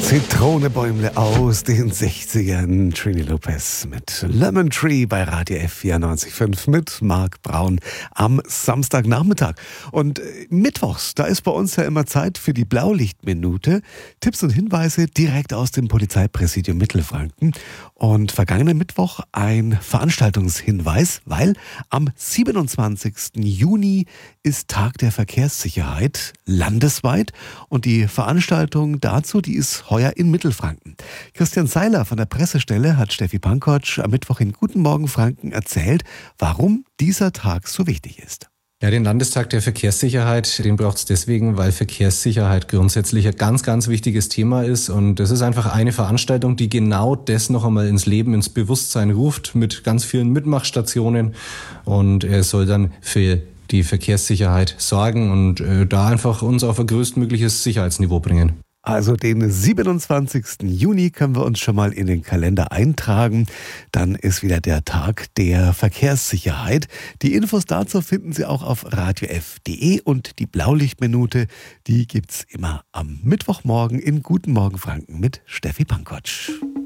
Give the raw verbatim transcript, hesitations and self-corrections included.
Zitronebäumle aus den sechzigern. Trini Lopez mit Lemon Tree bei Radio F vierundneunzig Komma fünf mit Marc Braun am Samstagnachmittag. Und mittwochs, da ist bei uns ja immer Zeit für die Blaulichtminute. Tipps und Hinweise direkt aus dem Polizeipräsidium Mittelfranken. Und vergangenen Mittwoch ein Veranstaltungshinweis, weil am siebenundzwanzigsten Juni ist Tag der Verkehrssicherheit landesweit. Und die Veranstaltung dazu, die ist heuer in Mittelfranken. Christian Seiler von der Pressestelle hat Steffi Pankotsch am Mittwoch in Guten Morgen Franken erzählt, warum dieser Tag so wichtig ist. Ja, den Landestag der Verkehrssicherheit, den braucht es deswegen, weil Verkehrssicherheit grundsätzlich ein ganz, ganz wichtiges Thema ist. Und das ist einfach eine Veranstaltung, die genau das noch einmal ins Leben, ins Bewusstsein ruft, mit ganz vielen Mitmachstationen. Und er soll dann für die Verkehrssicherheit sorgen und äh, da einfach uns auf ein größtmögliches Sicherheitsniveau bringen. Also den siebenundzwanzigsten Juni können wir uns schon mal in den Kalender eintragen. Dann ist wieder der Tag der Verkehrssicherheit. Die Infos dazu finden Sie auch auf radio f punkt de und die Blaulichtminute, die gibt's immer am Mittwochmorgen in Guten Morgen Franken mit Steffi Pankotsch.